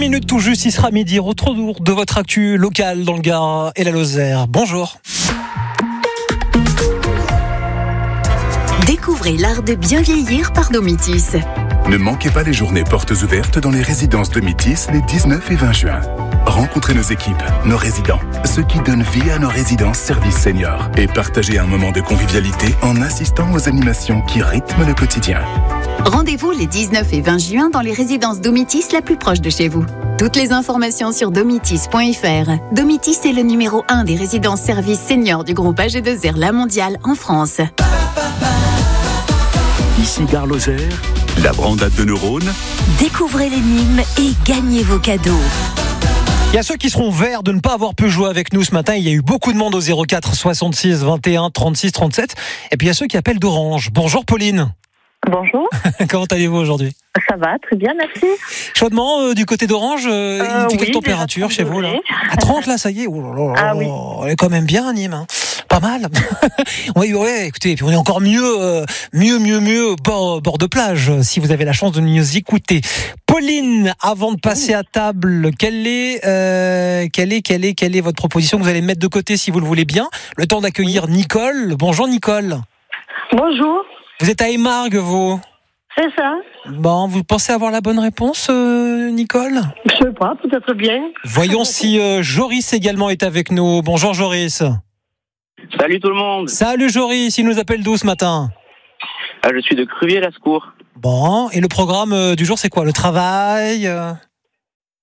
Minute tout juste, il sera midi. Retour de votre actu locale dans le Gard et la Lozère. Bonjour. Découvrez l'art de bien vieillir par Domitis. Ne manquez pas les journées portes ouvertes dans les résidences Domitis les 19 et 20 juin. Rencontrez nos équipes, nos résidents, ceux qui donnent vie à nos résidences services seniors et partagez un moment de convivialité en assistant aux animations qui rythment le quotidien. Rendez-vous les 19 et 20 juin dans les résidences Domitis la plus proche de chez vous. Toutes les informations sur domitis.fr. Domitis est le numéro 1 des résidences services seniors du groupe AG2R La Mondiale en France. Ici Gare Lozère, la brandade de neurones. Découvrez l'énigme et gagnez vos cadeaux. Il y a ceux qui seront verts de ne pas avoir pu jouer avec nous ce matin. Il y a eu beaucoup de monde au 04 66 21 36 37. Et puis il y a ceux qui appellent d'Orange. Bonjour Pauline. Bonjour. Comment allez-vous aujourd'hui ? Ça va, très bien, merci. Chaudement du côté d'Orange, il fait quelle température chez vous là ? À 30 là, ça y est. Oh là là, Ah oui. On est quand même bien à Nîmes. Hein. Pas mal. Oui, écoutez, puis on est encore mieux, bord de plage, si vous avez la chance de nous écouter. Pauline, avant de passer à table, quelle est votre proposition que vous allez mettre de côté si vous le voulez bien ? Le temps d'accueillir Nicole. Bonjour Nicole. Bonjour. Vous êtes à Émargues, vous ? C'est ça. Bon, vous pensez avoir la bonne réponse, Nicole ? Je sais pas, peut-être bien. Voyons si Joris également est avec nous. Bonjour Joris. Salut tout le monde. Salut Joris, il nous appelle d'où ce matin ? Je suis de Cruvier-Lascours. Bon, et le programme du jour c'est quoi ? Le travail ? L'école ?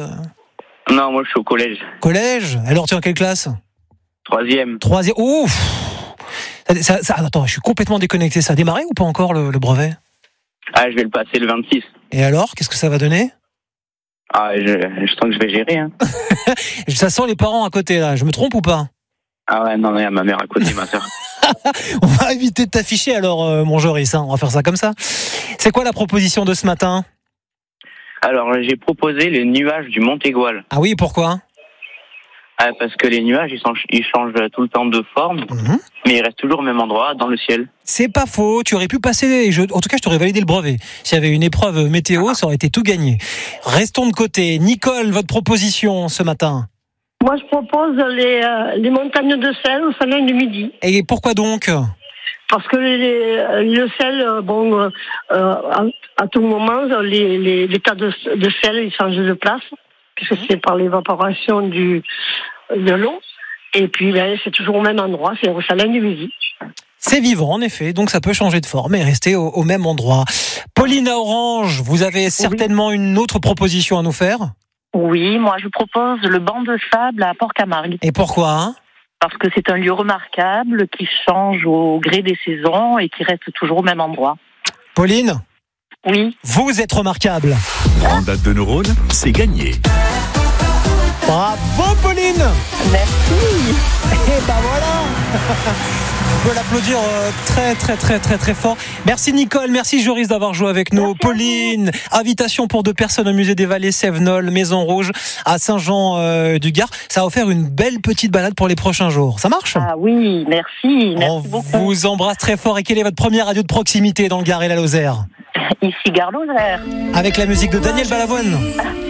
Non, moi je suis au collège. Collège ? Alors tu es en quelle classe ? Troisième. Ouf ! Attends, je suis complètement déconnecté. Ça a démarré ou pas encore le brevet ? Je vais le passer le 26. Et alors, qu'est-ce que ça va donner ? Je sens que je vais gérer. Hein. Ça sent les parents à côté là, je me trompe ou pas ? Ah ouais, non, il y a ma mère à côté, ma soeur. On va éviter de t'afficher alors, mon Joris, hein. On va faire ça comme ça. C'est quoi la proposition de ce matin ? Alors, j'ai proposé les nuages du Montégoal. Ah oui, pourquoi ? Parce que les nuages, ils changent tout le temps de forme, mais ils restent toujours au même endroit, dans le ciel. C'est pas faux, tu aurais pu passer, en tout cas je t'aurais validé le brevet. S'il y avait une épreuve météo, ça aurait été tout gagné. Restons de côté. Nicole, votre proposition ce matin ? Moi, je propose les montagnes de sel au salon du Midi. Et pourquoi donc ? Parce que le sel, à tout moment, les tas de sel, ils changent de place, puisque c'est par l'évaporation de l'eau. Et puis, c'est toujours au même endroit, c'est au salon du Midi. C'est vivant, en effet, donc ça peut changer de forme et rester au même endroit. Pauline à Orange, vous avez certainement une autre proposition à nous faire ? Oui, moi je propose le banc de sable à Port-Camargue. Et pourquoi ? Parce que c'est un lieu remarquable qui change au gré des saisons et qui reste toujours au même endroit. Pauline ? Oui. Vous êtes remarquable. Brandade de neurones, c'est gagné. Bravo Pauline ! Merci. Et ben voilà. On peut l'applaudir très fort. Merci Nicole, merci Joris d'avoir joué avec nous. Pauline, invitation pour 2 personnes au musée des Vallées, Sévenol, Maison Rouge, à Saint-Jean-du-Gard. Ça va offrir une belle petite balade pour les prochains jours. Ça marche ? Ah oui, merci beaucoup. On vous embrasse très fort. Et quelle est votre première radio de proximité dans le Gard et la Lozère ? Ici Gare Lozère. Avec la musique de Daniel Balavoine.